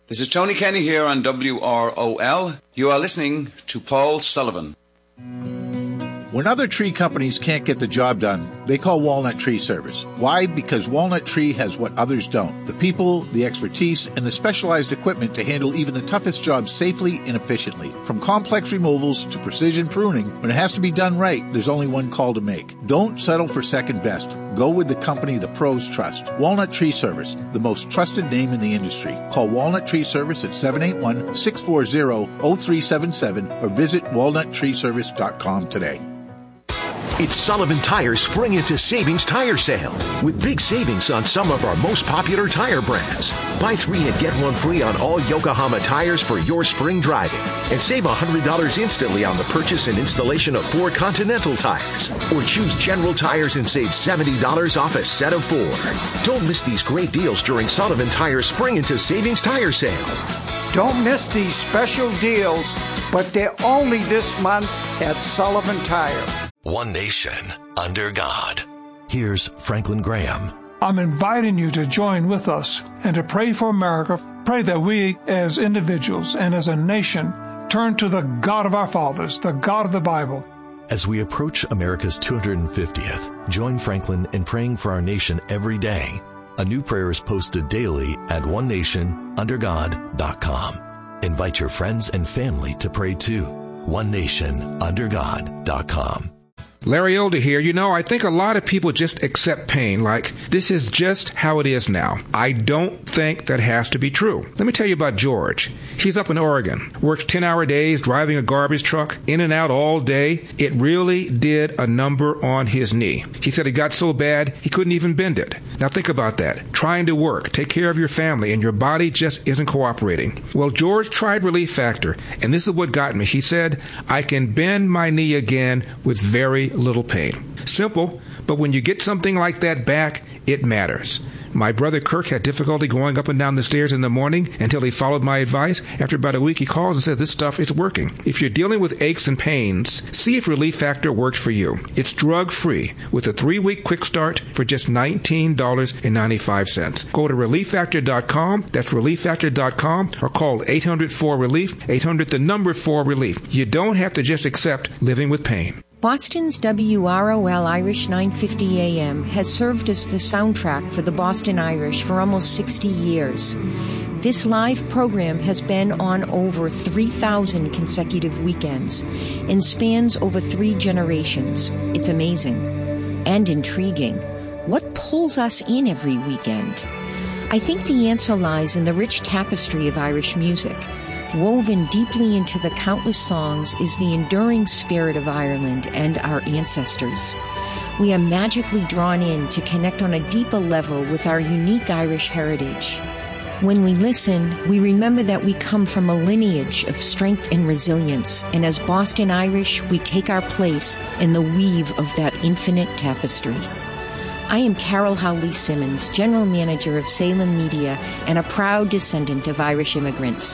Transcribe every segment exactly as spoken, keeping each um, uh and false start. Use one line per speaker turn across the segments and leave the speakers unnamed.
This is Tony Kenny here on W R O L. You are listening to Paul Sullivan.
When other tree companies can't get the job done, they call Walnut Tree Service. Why? Because Walnut Tree has what others don't. The people, the expertise, and the specialized equipment to handle even the toughest jobs safely and efficiently. From complex removals to precision pruning, when it has to be done right, there's only one call to make. Don't settle for second best. Go with the company the pros trust. Walnut Tree Service, the most trusted name in the industry. Call Walnut Tree Service at seven eight one, six four zero, zero three seven seven or visit walnut tree service dot com today.
It's Sullivan Tire's Spring Into Savings Tire Sale with big savings on some of our most popular tire brands. Buy three and get one free on all Yokohama tires for your spring driving. And save one hundred dollars instantly on the purchase and installation of four Continental tires. Or choose General Tires and save seventy dollars off a set of four. Don't miss these great deals during Sullivan Tire's Spring Into Savings Tire Sale.
Don't miss these special deals, but they're only this month at Sullivan Tire.
One nation under God. Here's Franklin Graham.
I'm inviting you to join with us and to pray for America. Pray that we as individuals and as a nation turn to the God of our fathers, the God of the Bible.
As we approach America's two hundred fiftieth, join Franklin in praying for our nation every day. A new prayer is posted daily at one nation under god dot com. Invite your friends and family to pray too. one nation under god dot com.
Larry Older here. You know, I think a lot of people just accept pain like, this is just how it is now. I don't think that has to be true. Let me tell you about George. He's up in Oregon, works ten-hour days, driving a garbage truck, in and out all day. It really did a number on his knee. He said it got so bad, he couldn't even bend it. Now think about that. Trying to work, take care of your family, and your body just isn't cooperating. Well, George tried Relief Factor, and this is what got me. He said, I can bend my knee again with very little pain. Simple, but when you get something like that back, it matters. My brother Kirk had difficulty going up and down the stairs in the morning until he followed my advice. After about a week, he calls and says, this stuff is working. If you're dealing with aches and pains, see if Relief Factor works for you. It's drug-free with a three-week quick start for just nineteen dollars and ninety-five cents. Go to relief factor dot com, that's relief factor dot com, or call eight hundred four relief, eight hundred the number four relief. You don't have to just accept living with pain.
Boston's W R O L Irish nine fifty A M has served as the soundtrack for the Boston Irish for almost sixty years. This live program has been on over three thousand consecutive weekends and spans over three generations. It's amazing and intriguing. What pulls us in every weekend? I think the answer lies in the rich tapestry of Irish music. Woven deeply into the countless songs is the enduring spirit of Ireland and our ancestors. We are magically drawn in to connect on a deeper level with our unique Irish heritage. When we listen, we remember that we come from a lineage of strength and resilience, and as Boston Irish, we take our place in the weave of that infinite tapestry. I am Carol Howley Simmons, General Manager of Salem Media and a proud descendant of Irish immigrants.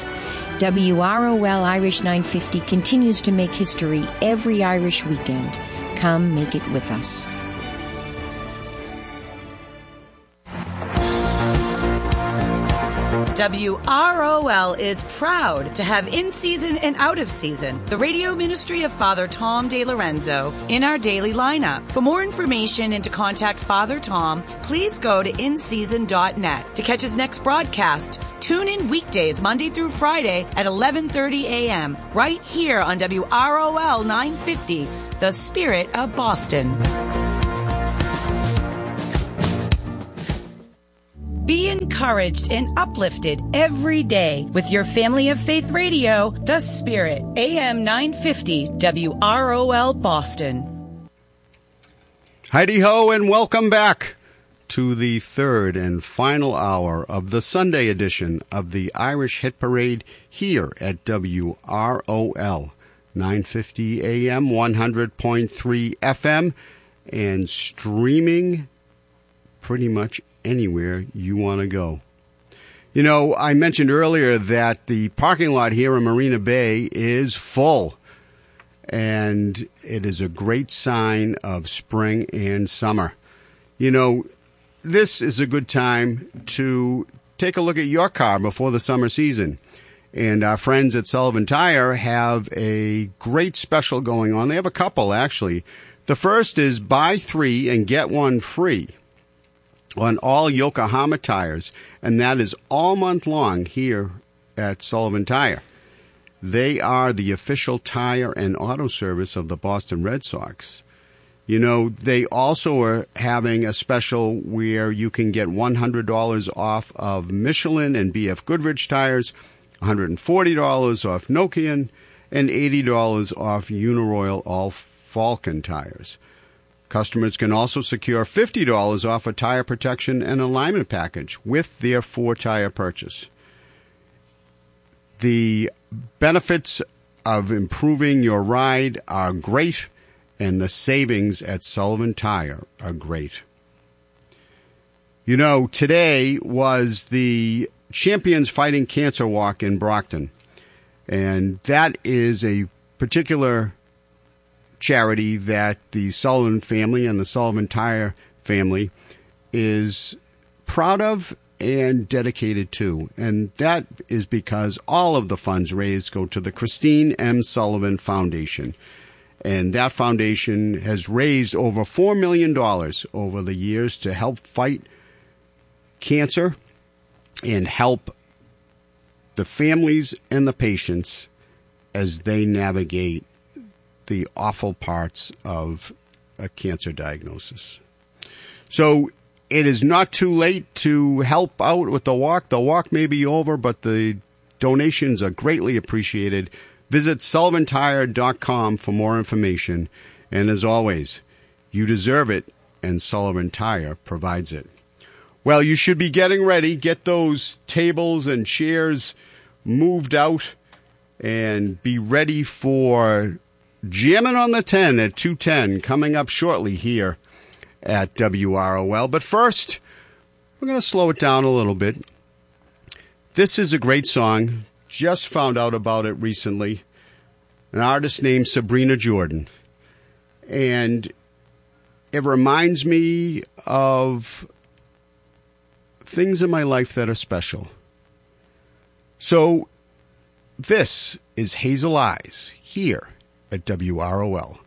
W R O L Irish nine fifty continues to make history every Irish weekend. Come make it with us.
W R O L is proud to have in season and out of season the radio ministry of Father Tom De Lorenzo in our daily lineup. For more information and to contact Father Tom, please go to in season dot net. To catch his next broadcast, tune in weekdays Monday through Friday at eleven thirty a.m. right here on W R O L nine fifty, the Spirit of Boston. Be encouraged and uplifted every day with your Family of Faith Radio, The Spirit, A M nine fifty, W R O L Boston.
Heidi-ho, and welcome back to the third and final hour of the Sunday edition of the Irish Hit Parade here at W R O L, nine fifty A M, one hundred point three F M, and streaming pretty much anywhere you want to go. You know, I mentioned earlier that the parking lot here in Marina Bay is full, and it is a great sign of spring and summer. You know, this is a good time to take a look at your car before the summer season. And our friends at Sullivan Tire have a great special going on. They have a couple, actually. The first is buy three and get one free on all Yokohama tires, and that is all month long here at Sullivan Tire. They are the official tire and auto service of the Boston Red Sox. You know, they also are having a special where you can get one hundred dollars off of Michelin and B F Goodrich tires, one hundred forty dollars off Nokian, and eighty dollars off Uniroyal All Falcon tires. Customers can also secure fifty dollars off a tire protection and alignment package with their four-tire purchase. The benefits of improving your ride are great, and the savings at Sullivan Tire are great. You know, today was the Champions Fighting Cancer Walk in Brockton, and that is a particular charity that the Sullivan family and the Sullivan Tire family is proud of and dedicated to. And that is because all of the funds raised go to the Christine M. Sullivan Foundation. And that foundation has raised over four million dollars over the years to help fight cancer and help the families and the patients as they navigate the awful parts of a cancer diagnosis. So it is not too late to help out with the walk. The walk may be over, but the donations are greatly appreciated. Visit sullivan tire dot com for more information. And as always, you deserve it, and Sullivan Tire provides it. Well, you should be getting ready. Get those tables and chairs moved out and be ready for Jamming on the ten at two ten coming up shortly here at W R O L. But first, we're going to slow it down a little bit. This is a great song. Just found out about it recently. An artist named Sabrina Jordan. And it reminds me of things in my life that are special. So this is Hazel Eyes here at W R O L.